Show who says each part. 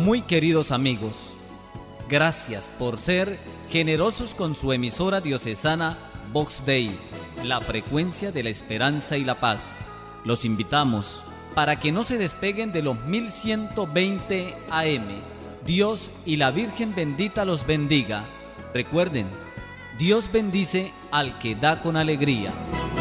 Speaker 1: Muy queridos amigos, gracias por ser generosos con su emisora diocesana Vox Dei, la frecuencia de la esperanza y la paz. Los invitamos para que no se despeguen de los 1120 AM. Dios y la Virgen bendita los bendiga. Recuerden, Dios bendice al que da con alegría.